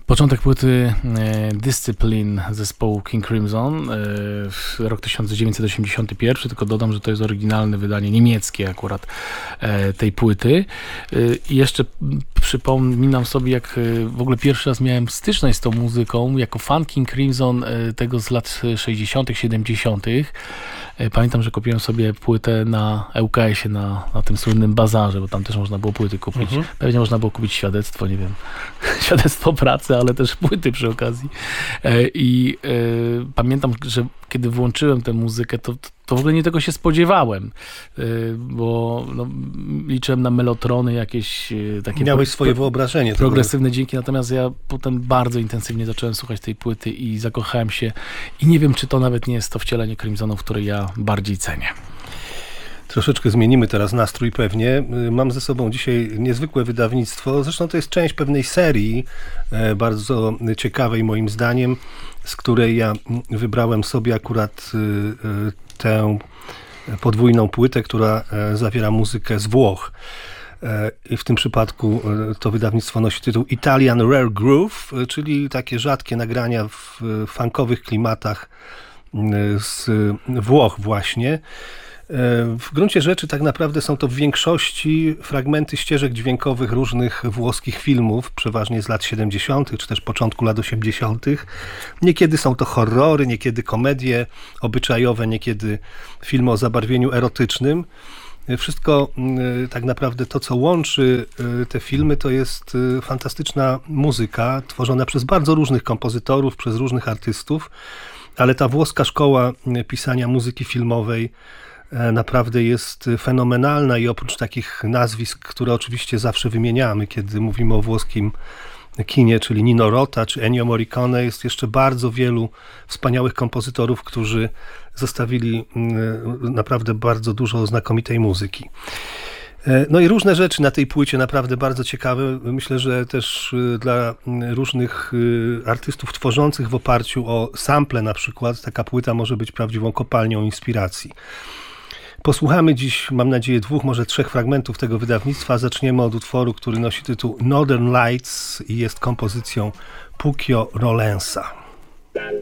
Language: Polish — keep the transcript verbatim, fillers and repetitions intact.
Początek płyty e, Discipline zespołu King Crimson, e, rok tysiąc dziewięćset osiemdziesiąty pierwszy, tylko dodam, że to jest oryginalne wydanie niemieckie akurat e, tej płyty. E, I jeszcze przypominam sobie, jak e, w ogóle pierwszy raz miałem styczność z tą muzyką, jako fan King Crimson e, tego z lat sześćdziesiątych, siedemdziesiątych. E, pamiętam, że kupiłem sobie płytę na E U K S ie, na, na tym słynnym bazarze, bo tam też można było płyty kupić. Mhm. Pewnie można było kupić świadectwo, nie wiem, świadectwo pracy, ale też płyty przy okazji. I e, pamiętam, że kiedy włączyłem tę muzykę, to, to w ogóle nie tego się spodziewałem, e, bo no, liczyłem na melotrony jakieś e, takie... Miałeś pro, swoje wyobrażenie. Progresywne tego. Dźwięki, natomiast ja potem bardzo intensywnie zacząłem słuchać tej płyty i zakochałem się i nie wiem, czy to nawet nie jest to wcielenie Crimsonów, które ja bardziej cenię. Troszeczkę zmienimy teraz nastrój pewnie. Mam ze sobą dzisiaj niezwykłe wydawnictwo. Zresztą to jest część pewnej serii, bardzo ciekawej moim zdaniem, z której ja wybrałem sobie akurat tę podwójną płytę, która zawiera muzykę z Włoch. I w tym przypadku to wydawnictwo nosi tytuł Italian Rare Groove, czyli takie rzadkie nagrania w funkowych klimatach z Włoch właśnie. W gruncie rzeczy tak naprawdę są to w większości fragmenty ścieżek dźwiękowych różnych włoskich filmów, przeważnie z lat siedemdziesiątych czy też początku lat osiemdziesiątych. Niekiedy są to horrory, niekiedy komedie obyczajowe, niekiedy filmy o zabarwieniu erotycznym. Wszystko tak naprawdę to, co łączy te filmy, to jest fantastyczna muzyka tworzona przez bardzo różnych kompozytorów, przez różnych artystów, ale ta włoska szkoła pisania muzyki filmowej naprawdę jest fenomenalna i oprócz takich nazwisk, które oczywiście zawsze wymieniamy, kiedy mówimy o włoskim kinie, czyli Nino Rota czy Ennio Morricone, jest jeszcze bardzo wielu wspaniałych kompozytorów, którzy zostawili naprawdę bardzo dużo znakomitej muzyki. No i różne rzeczy na tej płycie naprawdę bardzo ciekawe. Myślę, że też dla różnych artystów tworzących w oparciu o sample na przykład, taka płyta może być prawdziwą kopalnią inspiracji. Posłuchamy dziś, mam nadzieję, dwóch, może trzech fragmentów tego wydawnictwa. Zaczniemy od utworu, który nosi tytuł Northern Lights i jest kompozycją Puccio Rolensa.